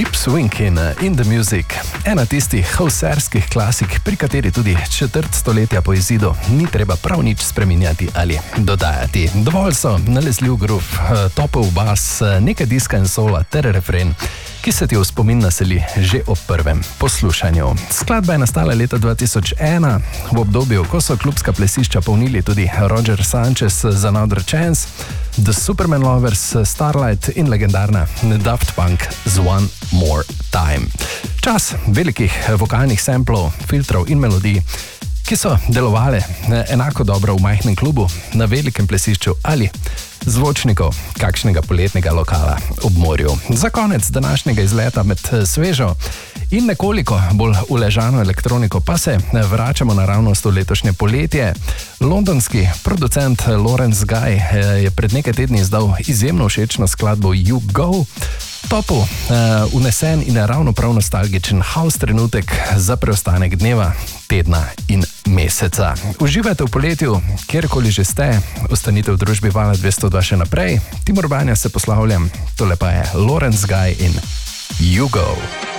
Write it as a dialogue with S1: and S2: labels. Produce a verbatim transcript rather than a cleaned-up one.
S1: Deep Swing in In the Music, ena tistih hauserskih klasik, pri kateri tudi četrt stoletja po izidu ni treba prav nič spreminjati ali dodajati. Dovolj so nalezljiv groove, topel bas, nekaj diska in sola ter refren, ki se ti v spomin naseli že ob prvem poslušanju. Skladba je nastala leta dva tisoč ena, v obdobju, ko so klubska plesišča polnili tudi Roger Sanchez z Another Chance, The Superman Lovers, Starlight in legendarna Daft Punk z One More Time. Čas velikih vokalnih samplov, filtrov in melodij, ki so delovale enako dobro v majhnem klubu, na velikem plesišču ali zvočnikov kakšnega poletnega lokala ob morju. Za konec današnjega izleta med svežo in nekoliko bolj uležano elektroniko pa se vračamo naravnost v letošnje poletje. Londonski producent Lawrence Guy je pred nekaj tedni izdal izjemno všečno skladbo You Go. Topel, uh, unesen in ravno prav nostalgičen house trenutek za preostanek dneva, tedna in meseca. Uživajte v poletju, kjerkoli že ste, ostanite v družbi Vala dvesto dva še naprej. Timur Banja se poslavljam, tole pa je Lawrence Guy in You Go.